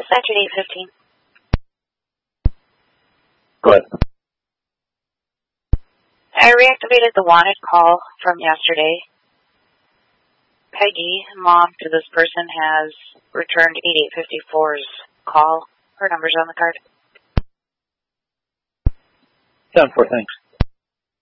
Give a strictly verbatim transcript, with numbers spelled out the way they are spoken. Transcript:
Dispatch at eight fifteen. Go ahead. I reactivated the wanted call from yesterday. Peggy, mom to this person, has returned eighty-eight fifty-four's call. Her number's on the card. ten four, thanks.